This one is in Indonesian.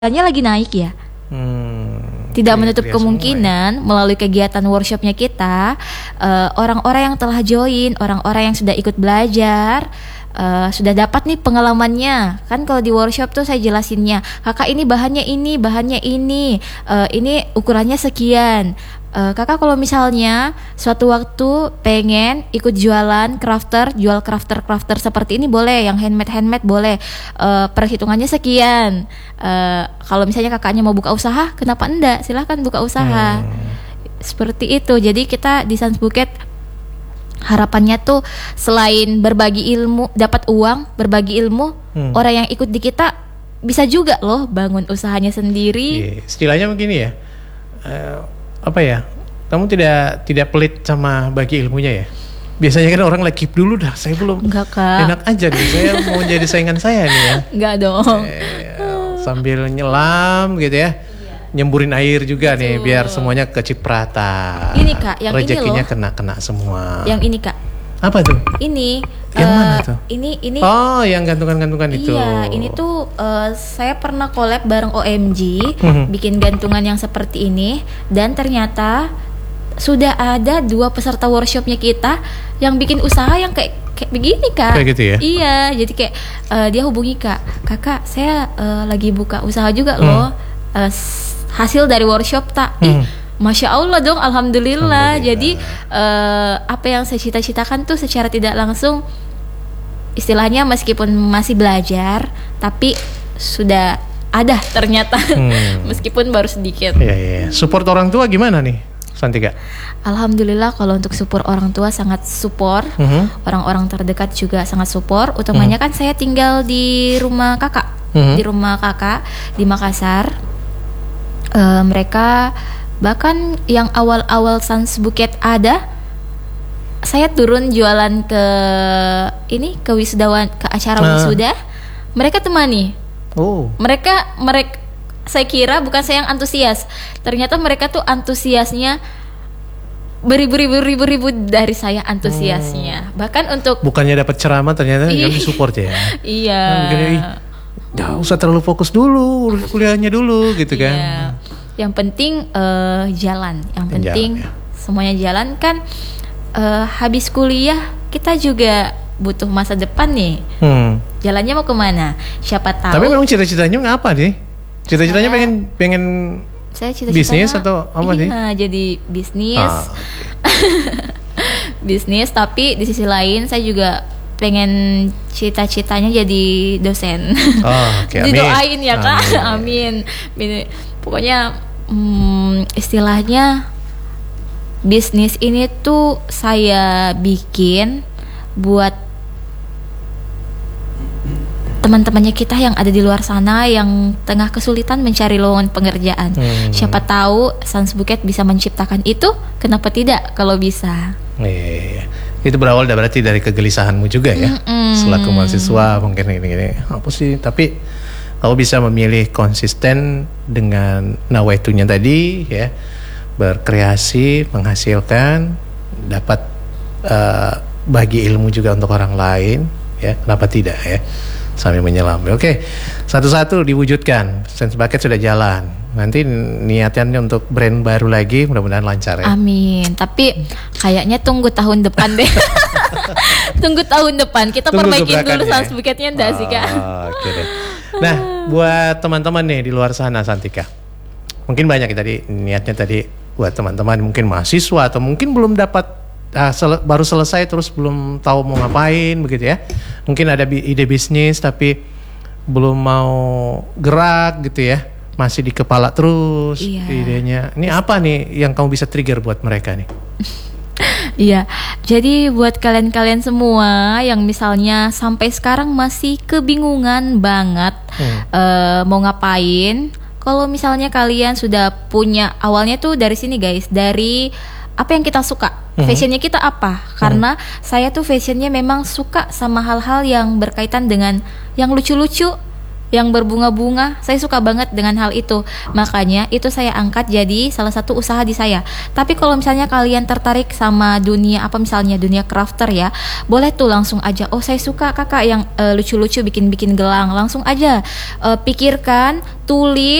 harganya lagi naik ya. Tidak menutup kemungkinan melalui kegiatan workshopnya kita, orang-orang yang telah join, orang-orang yang sudah ikut belajar, sudah dapat nih pengalamannya. Kan kalau di workshop tuh saya jelasinnya, kakak ini bahannya ini ukurannya sekian. Kakak kalau misalnya suatu waktu pengen ikut jualan jual crafter seperti ini boleh, yang handmade boleh, perhitungannya sekian. Kalau misalnya kakaknya mau buka usaha, kenapa enggak? Silahkan buka usaha. Seperti itu. Jadi kita di Sans Bukit harapannya tuh selain berbagi ilmu, dapat uang, berbagi ilmu, orang yang ikut di kita bisa juga loh bangun usahanya sendiri. Istilahnya begini ya. Kamu tidak pelit sama bagi ilmunya ya? Biasanya kan orang keep dulu dah, saya belum. Enggak, Kak. Enak aja nih, saya mau jadi saingan saya nih ya. Enggak dong. Sambil nyelam gitu ya. Nyemburin air juga. Betul. Nih biar semuanya kecipratan. Ini Kak, yang rezekinya ini loh. kena semua. Yang ini Kak. Apa tuh? Ini. Yang mana tuh? Ini. Oh, yang gantungan-gantungan itu. Iya, ini tuh saya pernah collab bareng OMG, bikin gantungan yang seperti ini, dan ternyata sudah ada 2 peserta workshopnya kita yang bikin usaha yang kayak begini Kak. Kayak gitu ya? Iya, jadi kayak dia hubungi kakak saya lagi buka usaha juga loh, hasil dari workshop tak. Masya Allah dong, alhamdulillah. Jadi apa yang saya cita-citakan tuh secara tidak langsung, istilahnya meskipun masih belajar, tapi sudah ada ternyata, meskipun baru sedikit. Iya. Support orang tua gimana nih, Santika? Alhamdulillah kalau untuk support orang tua sangat support, orang-orang terdekat juga sangat support. Utamanya kan saya tinggal di rumah kakak, di Makassar. Mereka bahkan yang awal-awal Sans Bukit ada, saya turun jualan ke wisudawan, ke acara wisuda, mereka temani. Mereka saya kira bukan saya yang antusias, ternyata mereka tuh antusiasnya beribu-ribu dari saya antusiasnya. Bahkan untuk bukannya dapat ceramah ternyata yang disupport ya. Iya. Nggak usah terlalu fokus dulu, kuliahnya dulu gitu kan. Yang penting jalan, yang penting semuanya jalan kan. Habis kuliah kita juga butuh masa depan nih. Jalannya mau kemana? Siapa tahu. Tapi memang cita-citanya ngapa nih? Cita-citanya pengen saya cita-citanya bisnis atau apa sih? Jadi bisnis. Bisnis, tapi di sisi lain saya juga pengen cita-citanya jadi dosen. Didoain ya Kak. Amin. Pokoknya istilahnya bisnis ini tuh saya bikin buat teman-temannya kita yang ada di luar sana yang tengah kesulitan mencari lowongan pekerjaan. Siapa tahu Sans Bukit bisa menciptakan itu, kenapa tidak kalau bisa. Itu berawal berarti dari kegelisahanmu juga ya. Selaku mahasiswa mungkin ini apa sih, tapi kalau bisa memilih konsisten dengan nawaitunya tadi ya, berkreasi, menghasilkan, dapat bagi ilmu juga untuk orang lain ya, kenapa tidak ya, sambil menyelam. Oke, satu-satu diwujudkan. Sans Bukit sudah jalan. Nanti niatannya untuk brand baru lagi, mudah-mudahan lancar ya. Amin. Tapi kayaknya tunggu tahun depan deh. Tunggu tahun depan kita perbaikin dulu Sans Bukitnya enggak sih Kak? Oke deh. Nah, buat teman-teman nih di luar sana, Santika, mungkin banyak tadi niatnya tadi buat teman-teman mungkin mahasiswa atau mungkin belum dapat baru selesai terus belum tahu mau ngapain begitu ya. Mungkin ada ide bisnis tapi belum mau gerak gitu ya, masih di kepala terus idenya. Ini apa nih yang kamu bisa trigger buat mereka nih? Iya, jadi buat kalian-kalian semua yang misalnya sampai sekarang masih kebingungan banget mau ngapain, kalau misalnya kalian sudah punya, awalnya tuh dari sini guys, dari apa yang kita suka, fashionnya kita apa. Karena saya tuh fashionnya memang suka sama hal-hal yang berkaitan dengan yang lucu-lucu, yang berbunga-bunga. Saya suka banget dengan hal itu. Makanya itu saya angkat jadi salah satu usaha di saya. Tapi kalau misalnya kalian tertarik sama dunia apa misalnya dunia crafter ya, boleh tuh langsung aja. Oh, saya suka kakak yang lucu-lucu bikin-bikin gelang. Langsung aja pikirkan, tulis